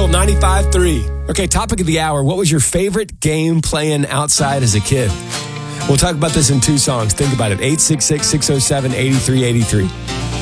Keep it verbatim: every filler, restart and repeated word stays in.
Real ninety-five three. Okay, topic of the hour. What was your favorite game playing outside as a kid? We'll talk about this in two songs. Think about it. eight six six, six oh seven, eight three eight three.